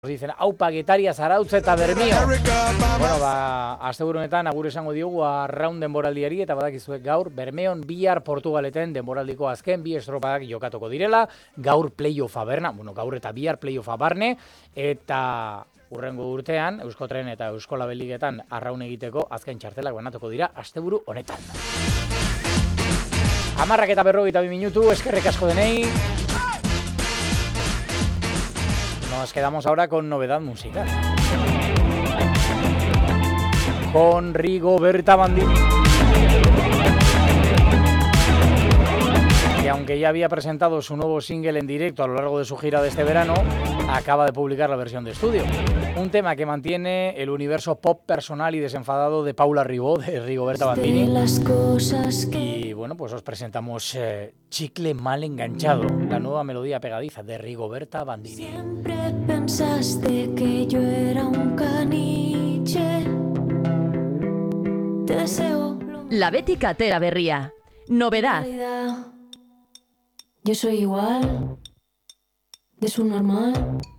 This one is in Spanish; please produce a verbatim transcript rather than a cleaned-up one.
Dicen, aupa, Getaria, Zarautz eta Bermio. Bueno, ba, asteburu honetan agur esango diogu arraun denboraldiari eta badakizuek gaur Bermeon bihar Portugaleten denboraldiko azken bi estropadak jokatuko direla. Gaur playoffa berna, bueno, gaur eta bihar playoffa barne eta urrengo urtean Euskotren eta Euskola Beligetan arraun egiteko azken txartelak banatuko dira asteburu honetan. Hamarrak eta berrogeita bi minutu, eskerrek asko denei. Nos quedamos ahora con novedad musical. Con Rigoberta Bandini. Que aunque ya había presentado su nuevo single en directo a lo largo de su gira de este verano, acaba de publicar la versión de estudio. Un tema que mantiene el universo pop personal y desenfadado de Paula Ribó, de Rigoberta Bandini. Y bueno, pues os presentamos eh, Chicle Mal Enganchado, la nueva melodía pegadiza de Rigoberta Bandini. Siempre pensaste que yo era un caniche. Te deseo lo La Bética Atera Berría. Novedad. Yo soy igual de su normal.